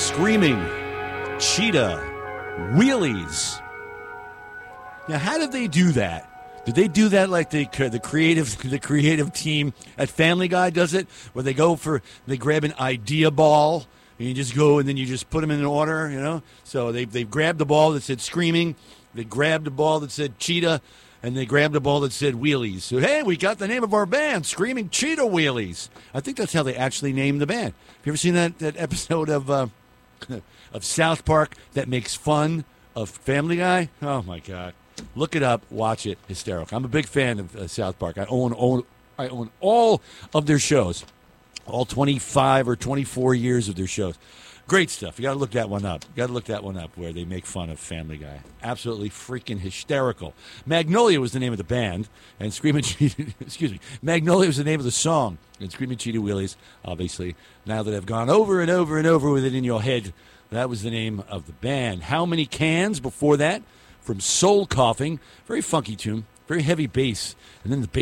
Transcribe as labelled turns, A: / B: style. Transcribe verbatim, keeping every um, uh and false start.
A: Screaming Cheetah Wheelies. Now, how did they do that? Did they do that like the the creative the creative team at Family Guy does it, where they go for they grab an idea ball and you just go and then you just put them in order, you know? So they they grabbed the ball that said Screaming, they grabbed the ball that said Cheetah, and they grabbed the ball that said Wheelies. So hey, we got the name of our band, Screaming Cheetah Wheelies. I think that's how they actually named the band. Have you ever seen that that episode of uh, of South Park that makes fun of Family Guy? Oh my God. Look it up, watch it, hysterical. I'm a big fan of uh, South Park. I own, own I own all of their shows, all twenty-five or twenty-four years of their shows. Great stuff. You got to look that one up. You got to look that one up where they make fun of Family Guy. Absolutely freaking hysterical. Magnolia was the name of the band, and Screaming Cheetah, excuse me, Magnolia was the name of the song, and Screaming Cheetah Wheelies, obviously, now that I've gone over and over and over with it in your head, that was the name of the band. How Many Cans before that? From Soul Coughing, very funky tune, very heavy bass, and then the bass